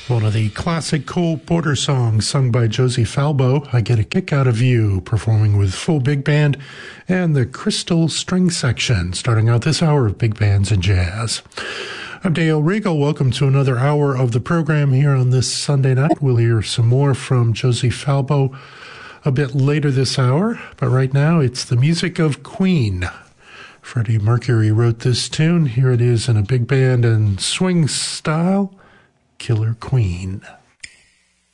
One of the classic Cole Porter songs sung by Josie Falbo, I Get a Kick Out of You, performing with full big band and the Crystal String Section, starting out this hour of Big Bands and Jazz. I'm Dale Regal. Welcome to another hour of the program here on this Sunday night. We'll hear some more from Josie Falbo a bit later this hour, but right now it's the music of Queen. Freddie Mercury wrote this tune. Here it is in a big band and swing style. Killer Queen.